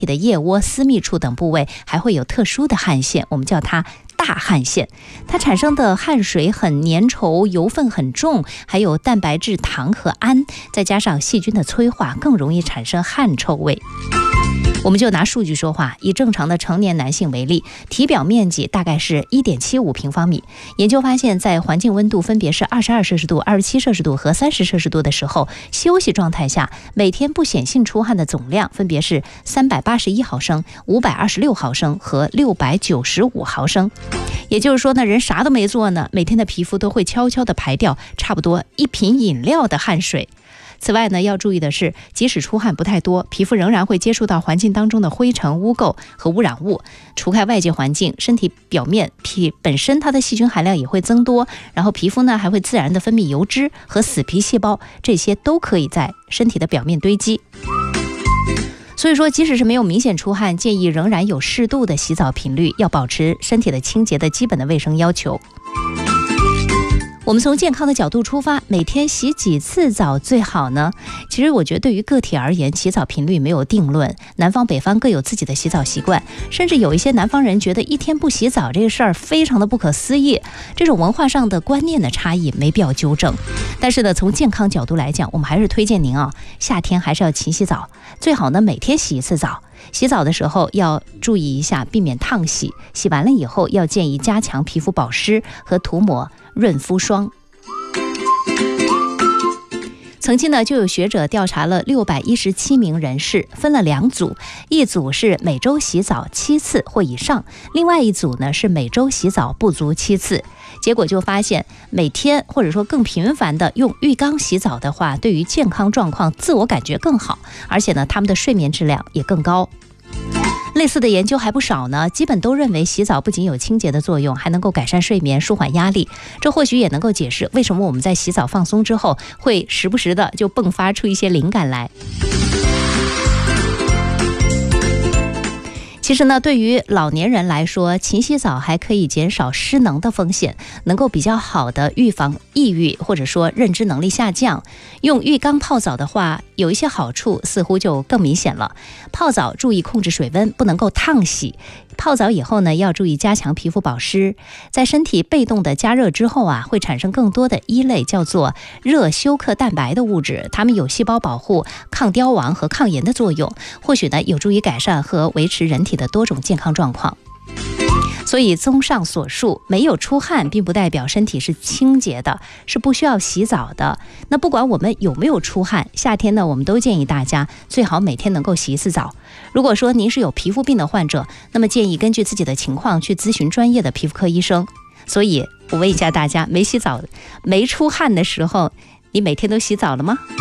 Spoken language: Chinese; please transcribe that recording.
你的腋窝、私密处等部位还会有特殊的汗腺，我们叫它大汗腺。它产生的汗水很粘稠，油分很重，还有蛋白质、糖和氨，再加上细菌的催化，更容易产生汗臭味。我们就拿数据说话，以正常的成年男性为例，体表面积大概是 1.75 平方米。研究发现，在环境温度分别是22摄氏度、27摄氏度和30摄氏度的时候，休息状态下，每天不显性出汗的总量分别是381毫升、526毫升和695毫升。也就是说呢，人啥都没做呢，每天的皮肤都会悄悄地排掉差不多1瓶饮料的汗水。此外呢，要注意的是，即使出汗不太多，皮肤仍然会接触到环境当中的灰尘、污垢和污染物。除开外界环境，身体表面本身它的细菌含量也会增多，然后皮肤呢还会自然的分泌油脂和死皮细胞，这些都可以在身体的表面堆积。所以说，即使是没有明显出汗，建议仍然有适度的洗澡频率，要保持身体的清洁的基本的卫生要求。我们从健康的角度出发，每天洗几次澡最好呢？其实我觉得对于个体而言，洗澡频率没有定论，南方北方各有自己的洗澡习惯，甚至有一些南方人觉得一天不洗澡这个事儿非常的不可思议，这种文化上的观念的差异没必要纠正。但是呢，从健康角度来讲，我们还是推荐您夏天还是要勤洗澡，最好呢每天洗一次澡。洗澡的时候要注意一下，避免烫洗。洗完了以后，要建议加强皮肤保湿和涂抹润肤霜。曾经呢，就有学者调查了617名人士，分了2组，一组是每周洗澡7次或以上，另外一组呢是每周洗澡不足7次。结果就发现，每天或者说更频繁的用浴缸洗澡的话，对于健康状况自我感觉更好，而且呢，他们的睡眠质量也更高。类似的研究还不少呢，基本都认为洗澡不仅有清洁的作用，还能够改善睡眠、舒缓压力。这或许也能够解释为什么我们在洗澡放松之后，会时不时的就迸发出一些灵感来。其实呢，对于老年人来说，勤洗澡还可以减少失能的风险，能够比较好的预防抑郁或者说认知能力下降。用浴缸泡澡的话，有一些好处似乎就更明显了。泡澡注意控制水温，不能够烫洗。泡澡以后呢，要注意加强皮肤保湿。在身体被动的加热之后会产生更多的一类叫做热休克蛋白的物质，它们有细胞保护、抗凋亡和抗炎的作用，或许呢有助于改善和维持人体的多种健康状况。所以综上所述，没有出汗并不代表身体是清洁的，是不需要洗澡的。那不管我们有没有出汗，夏天呢，我们都建议大家最好每天能够洗一次澡。如果说您是有皮肤病的患者，那么建议根据自己的情况去咨询专业的皮肤科医生。所以我问一下大家，没洗澡、没出汗的时候，你每天都洗澡了吗？